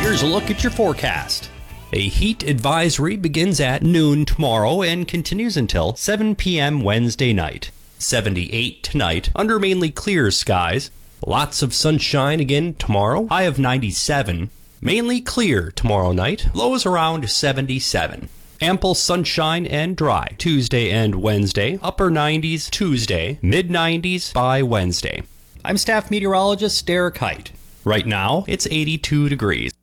Here's a look at your forecast. A heat advisory begins at noon tomorrow and continues until 7 p.m. Wednesday night. 78 tonight under mainly clear skies. Lots of sunshine again tomorrow, high of 97. Mainly clear tomorrow night, lows around 77. Ample sunshine and dry Tuesday and Wednesday, upper 90s Tuesday, mid 90s by Wednesday. I'm staff meteorologist Derek Height. Right now, it's 82 degrees.